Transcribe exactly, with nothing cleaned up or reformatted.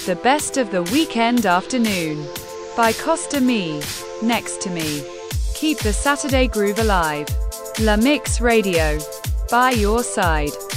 The best of the weekend afternoon. By Costa Me. Next to me. Keep the Saturday groove alive. La Mix Radio. By your side.